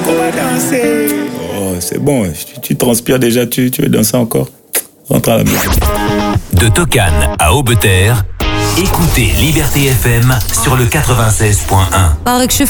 On va danser. Oh, c'est bon, tu transpires déjà, tu veux danser encore? Rentre à la maison. De Tokane à Aubeterre, écoutez Liberté FM sur le 96.1.